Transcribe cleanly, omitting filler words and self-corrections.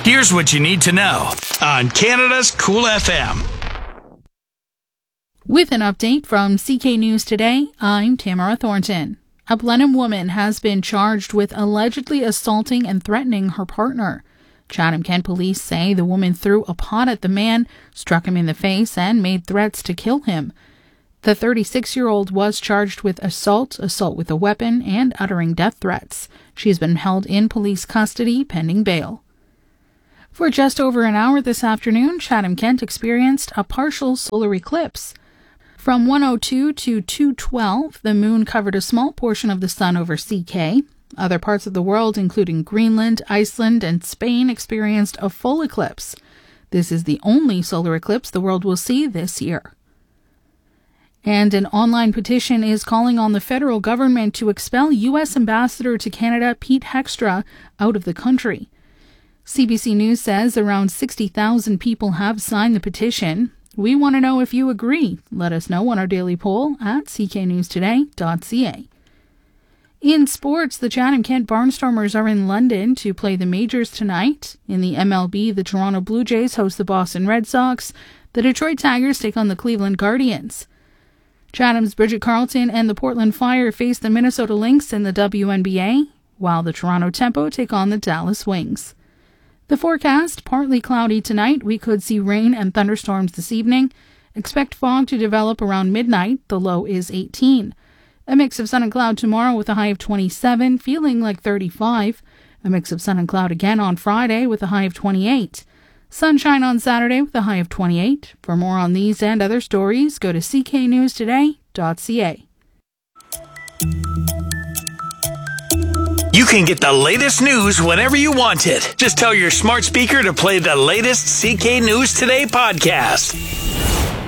Here's what you need to know on Canada's Cool FM. With an update from CK News Today, I'm Tamara Thornton. A Blenheim woman has been charged with allegedly assaulting and threatening her partner. Chatham-Kent police say the woman threw a pot at the man, struck him in the face, and made threats to kill him. The 36-year-old was charged with assault with a weapon, and uttering death threats. She has been held in police custody pending bail. For just over an hour this afternoon, Chatham-Kent experienced a partial solar eclipse. From 1:02 to 2:12, the moon covered a small portion of the sun over CK. Other parts of the world, including Greenland, Iceland, and Spain, experienced a full eclipse. This is the only solar eclipse the world will see this year. And an online petition is calling on the federal government to expel U.S. Ambassador to Canada Pete Heckstra out of the country. CBC News says around 60,000 people have signed the petition. We want to know if you agree. Let us know on our daily poll at cknewstoday.ca. In sports, the Chatham-Kent Barnstormers are in London to play the majors tonight. In the MLB, the Toronto Blue Jays host the Boston Red Sox. The Detroit Tigers take on the Cleveland Guardians. Chatham's Bridget Carleton and the Portland Fire face the Minnesota Lynx in the WNBA, while the Toronto Tempo take on the Dallas Wings. The forecast, partly cloudy tonight. We could see rain and thunderstorms this evening. Expect fog to develop around midnight. The low is 18. A mix of sun and cloud tomorrow with a high of 27, feeling like 35. A mix of sun and cloud again on Friday with a high of 28. Sunshine on Saturday with a high of 28. For more on these and other stories, go to cknewstoday.ca. You can get the latest news whenever you want it. Just tell your smart speaker to play the latest CK News Today podcast.